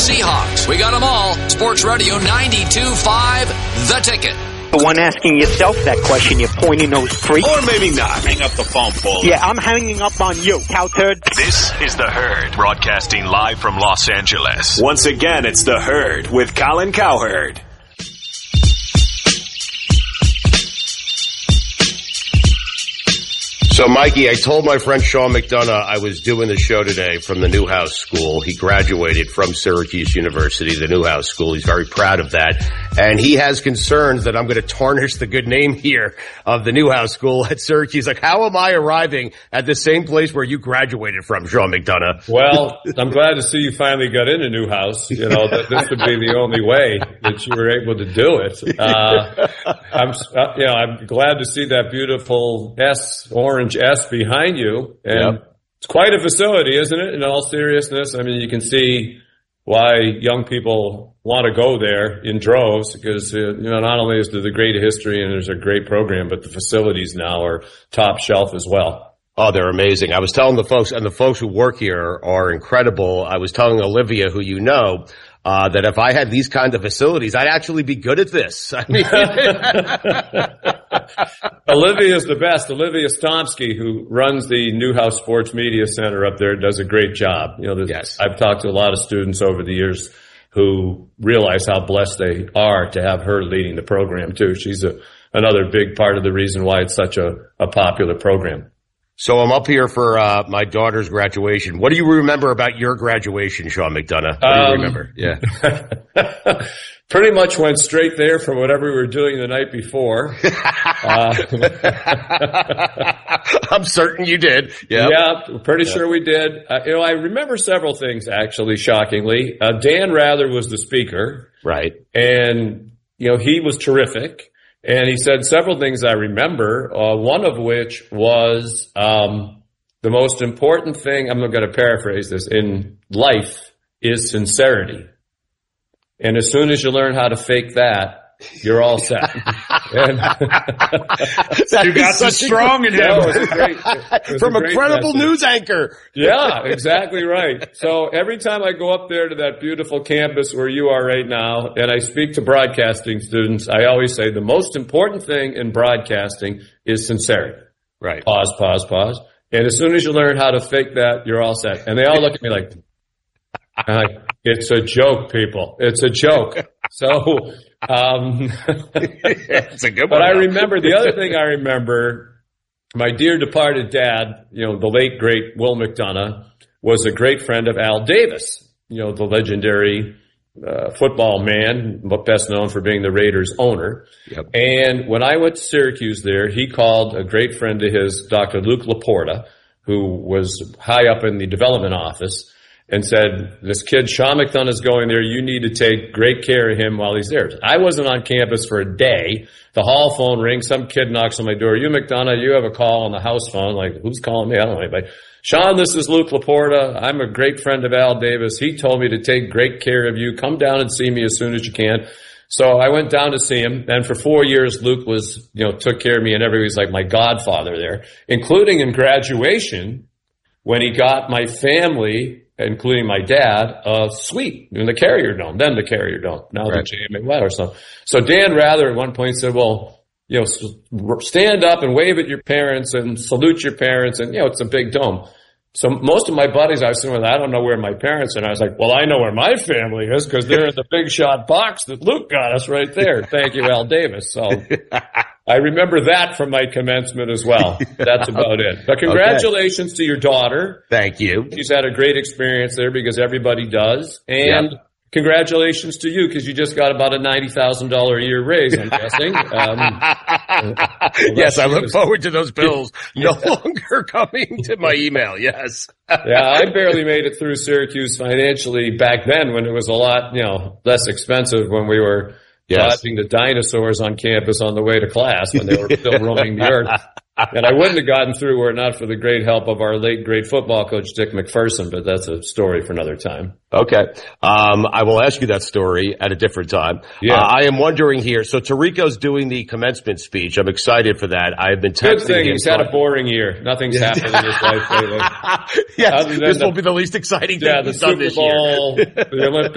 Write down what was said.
Seahawks. We got them all. Sports Radio 92.5, The Ticket. The one asking yourself that question, you're pointing those freaks. Or maybe not. Hang up the phone, Paul. Yeah, I'm hanging up on you, cow turd. This is The Herd, broadcasting live from Los Angeles. Once again, it's The Herd with Colin Cowherd. So, Mikey, I told my friend Sean McDonough I was doing the show today from the Newhouse School. He graduated from Syracuse University, the Newhouse School. He's very proud of that. And he has concerns that I'm going to tarnish the good name here of the Newhouse School at Syracuse. Like, how am I arriving at the same place where you graduated from, Sean McDonough? Well, I'm glad to see you finally got into Newhouse. You know, that this would be the only way that you were able to do it. I'm glad to see that beautiful orange S behind you, and It's quite a facility, isn't it? In all seriousness, I mean, you can see why young people want to go there in droves because not only is there the great history and there's a great program, but the facilities now are top shelf as well. Oh, they're amazing. I was telling the folks, and the folks who work here are incredible. I was telling Olivia, who you know, that if I had these kinds of facilities, I'd actually be good at this. I mean, Olivia is the best. Olivia Stomsky, who runs the Newhouse Sports Media Center up there, does a great job. Yes. I've talked to a lot of students over the years who realize how blessed they are to have her leading the program too. She's another big part of the reason why it's such a popular program. So I'm up here for my daughter's graduation. What do you remember about your graduation, Sean McDonough? What do you remember? Yeah. Pretty much went straight there from whatever we were doing the night before. I'm certain you did. Yep. Yeah, pretty sure we did. I remember several things, actually, shockingly. Dan Rather was the speaker. Right. And, he was terrific. And he said several things I remember, one of which was the most important thing, I'm going to paraphrase this, in life is sincerity. And as soon as you learn how to fake that, you're all set. You got so strong in him. From a credible news anchor. Yeah, exactly right. So every time I go up there to that beautiful campus where you are right now, and I speak to broadcasting students, I always say the most important thing in broadcasting is sincerity. Right. Pause. And as soon as you learn how to fake that, you're all set. And they all look at me like, it's a joke, people. It's a joke. So, it's a good one. But I remember, the other thing I remember, my dear departed dad, the late great Will McDonough, was a great friend of Al Davis, the legendary football man, best known for being the Raiders owner. Yep. And when I went to Syracuse there, he called a great friend of his, Dr. Luke Laporta, who was high up in the development office, and said, this kid, Sean McDonough, is going there. You need to take great care of him while he's there. I wasn't on campus for a day. The hall phone rings. Some kid knocks on my door. You, McDonough, you have a call on the house phone. Like, who's calling me? I don't know anybody. Sean, this is Luke Laporta. I'm a great friend of Al Davis. He told me to take great care of you. Come down and see me as soon as you can. So I went down to see him. And for 4 years, Luke was, took care of me, and everybody was like my godfather there, including in graduation when he got my family, including my dad, a suite in the Carrier Dome, then the Carrier Dome, now right. The JMA Weather or something. So Dan Rather at one point said, well, stand up and wave at your parents and salute your parents, and, it's a big dome. So most of my buddies I was sitting with, I don't know where my parents are. And I was like, well, I know where my family is because they're in the big shot box that Luke got us right there. Thank you, Al Davis. So I remember that from my commencement as well. That's about it. But congratulations to your daughter. Thank you. She's had a great experience there because everybody does. And congratulations to you because you just got about a $90,000 a year raise, I'm guessing. Yes, I look forward to those bills no longer coming to my email. Yes. Yeah, I barely made it through Syracuse financially back then when it was a lot, less expensive when we were watching the dinosaurs on campus on the way to class when they were still roaming the earth. And I wouldn't have gotten through were it not for the great help of our late great football coach, Dick McPherson, but that's a story for another time. Okay. I will ask you that story at a different time. Yeah. I am wondering here, so Tirico's doing the commencement speech. I'm excited for that. I've been texting Good thing. him. He's had a boring year. Nothing's happened in his life lately. Yes, this will be the least exciting thing the Super Bowl, the Olympics.